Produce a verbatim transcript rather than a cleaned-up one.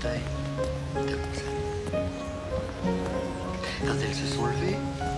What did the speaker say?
fauteuil. Comme ça. Quand elles se sont levées,